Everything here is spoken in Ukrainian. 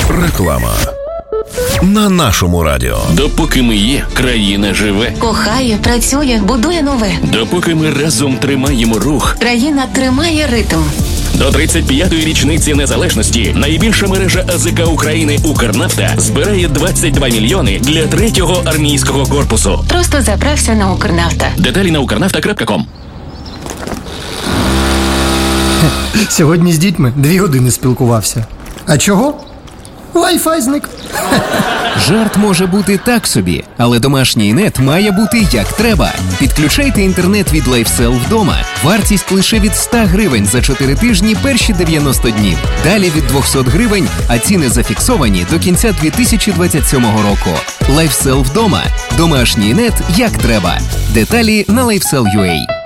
Реклама. На нашому радіо. Допоки ми є, країна живе. Кохає, працює, будує нове. Допоки ми разом тримаємо рух, країна тримає ритм. До 35-ї річниці незалежності найбільша мережа АЗК України «Укрнафта» збирає 22 мільйони для 3-го армійського корпусу. Просто заправся на «Укрнафта». Деталі на ukernafta.com. Сьогодні з дітьми 2 години спілкувався. А чого? Wi-Fi зник. Жарт може бути так собі, але домашній нет має бути як треба. Підключайте інтернет від LifeSell вдома. Вартість лише від 100 гривень за 4 тижні перші 90 днів. Далі від 200 гривень, а ціни зафіксовані до кінця 2027 року. LifeSell вдома. Домашній нет як треба. Деталі на LifeSell.ua.